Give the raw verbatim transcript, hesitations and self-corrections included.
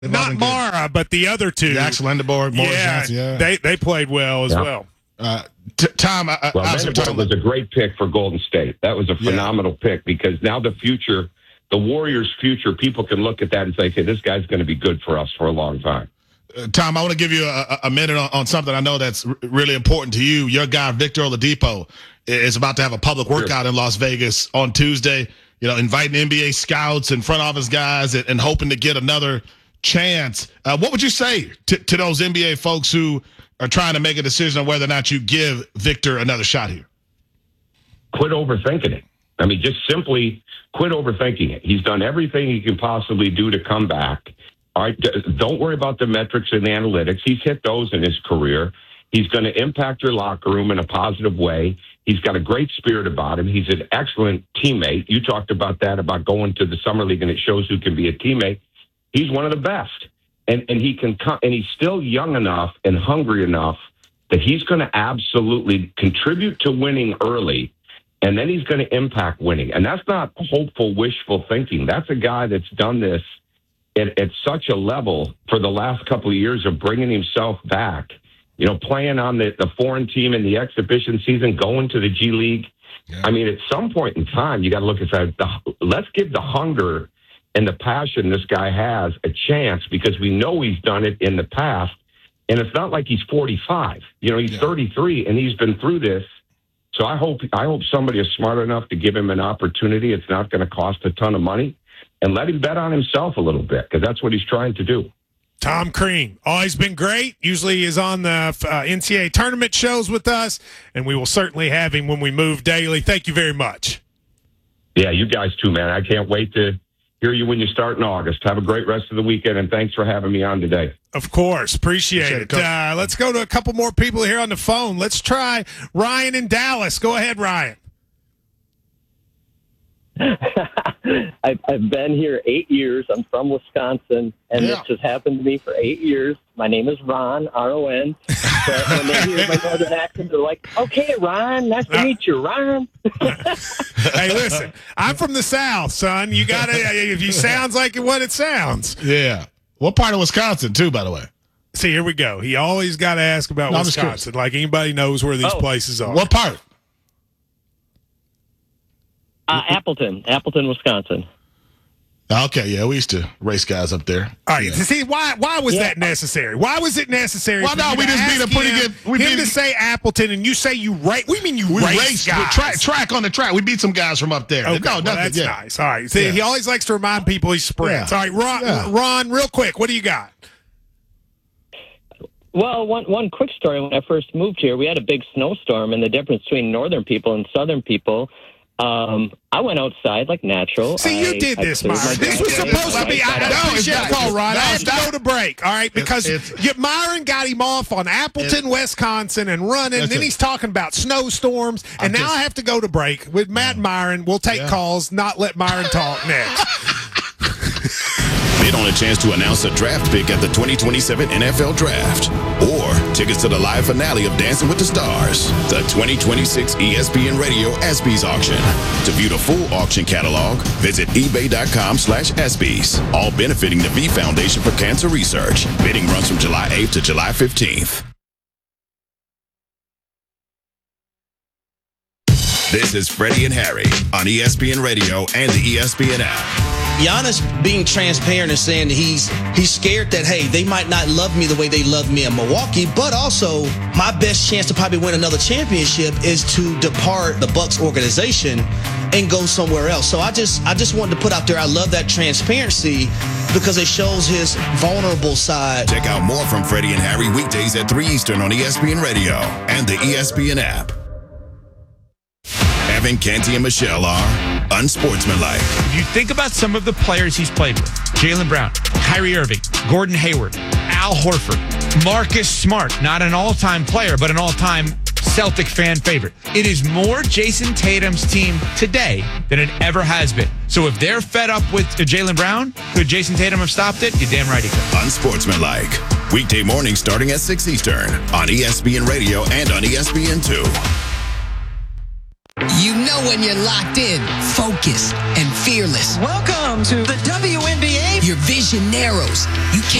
Not Mara, but the other two. Jackson Lindeborg, Morris yeah, Johnson, yeah. They, they played well as yeah. well. Uh, t- Tom, I, well, I Lindeborg was a great pick for Golden State. That was a phenomenal yeah. pick because now the future, the Warriors' future, people can look at that and say, "Okay, this guy's going to be good for us for a long time." Uh, Tom, I want to give you a, a minute on, on something I know that's r- really important to you. Your guy, Victor Oladipo, is about to have a public workout sure. in Las Vegas on Tuesday. You know, inviting N B A scouts and front office guys and, and hoping to get another chance. Uh, what would you say to, to those N B A folks who are trying to make a decision on whether or not you give Victor another shot here? Quit overthinking it. I mean, just simply quit overthinking it. He's done everything he can possibly do to come back. All right, don't worry about the metrics and the analytics. He's hit those in his career. He's going to impact your locker room in a positive way. He's got a great spirit about him. He's an excellent teammate. You talked about that, about going to the summer league, and it shows who can be a teammate. He's one of the best. And and he can come, and he's still young enough and hungry enough that he's going to absolutely contribute to winning early, and then he's going to impact winning. And that's not hopeful, wishful thinking. That's a guy that's done this at, at such a level for the last couple of years of bringing himself back. You know, playing on the, the foreign team in the exhibition season, going to the G League. Yeah. I mean, at some point in time, you got to look at that. Let's give the hunger and the passion this guy has a chance because we know he's done it in the past. And it's not like he's forty-five. You know, he's yeah. thirty-three and he's been through this. So I hope I hope somebody is smart enough to give him an opportunity. It's not going to cost a ton of money and let him bet on himself a little bit because that's what he's trying to do. Tom Crean, always been great. Usually is on the uh, N C double A tournament shows with us, and we will certainly have him when we move daily. Thank you very much. Yeah, you guys too, man. I can't wait to hear you when you start in August. Have a great rest of the weekend, and thanks for having me on today. Of course. Appreciate, Appreciate it. it uh, let's go to a couple more people here on the phone. Let's try Ryan in Dallas. Go ahead, Ryan. I've, I've been here eight years. I'm from Wisconsin, and yeah. this has happened to me for eight years. My name is Ron, R O N. But when they hear my northern accent, they're like, okay, Ron, nice to meet you, Ron. Hey, listen, I'm from the South, son. You got to, if you sounds like what it sounds. Yeah. What part of Wisconsin, too, by the way? See, here we go. He always got to ask about no, Wisconsin, like anybody knows where these oh. places are. What part? Uh, Appleton, Appleton, Wisconsin. Okay, yeah, we used to race guys up there. All right, yeah. see, why why was yeah. that necessary? Why was it necessary? Well, no, we just beat a pretty him, good. We him beat to say Appleton, and you say you race. We mean you we race raced guys. Track, track on the track. We beat some guys from up there. Okay, no, well, nothing. That's yeah. nice. All right, see, yeah. he always likes to remind people he sprints. Yeah. All right, Ron, yeah. Ron, real quick, what do you got? Well, one one quick story. When I first moved here, we had a big snowstorm, and the difference between northern people and southern people. Um, I went outside like natural. See, you I, did I this, Myron. This was supposed to be. I, I appreciate the call, Ron. I have to go to break, all right? Because it's, it's, Myron got him off on Appleton, Wisconsin, and running. And then it. he's talking about snowstorms. And I'm now just, I have to go to break with Matt and Myron. We'll take yeah. calls, not let Myron talk next. Bid on a chance to announce a draft pick at the twenty twenty-seven N F L Draft. Or tickets to the live finale of Dancing with the Stars, the twenty twenty-six E S P N Radio ESPYs auction. To view the full auction catalog, visit ebay.com slash ESPYs. All benefiting the V Foundation for Cancer Research. Bidding runs from July eighth to July fifteenth. This is Freddie and Harry on E S P N Radio and the E S P N app. Giannis being transparent and saying that he's he's scared that, hey, they might not love me the way they love me in Milwaukee, but also my best chance to probably win another championship is to depart the Bucks organization and go somewhere else. So I just I just wanted to put out there, I love that transparency because it shows his vulnerable side. Check out more from Freddie and Harry weekdays at three Eastern on E S P N Radio and the E S P N app. Evan, Canty, and Michelle are unsportsmanlike. If you think about some of the players he's played with, Jaylen Brown, Kyrie Irving, Gordon Hayward, Al Horford, Marcus Smart, not an all-time player, but an all-time Celtic fan favorite. It is more Jason Tatum's team today than it ever has been. So if they're fed up with Jaylen Brown, could Jason Tatum have stopped it? You're damn right he could. Unsportsmanlike. Weekday morning starting at six Eastern on E S P N Radio and on E S P N two. You know know when you're locked in, focused, and fearless. Welcome to the W N B A. Your vision narrows. You can't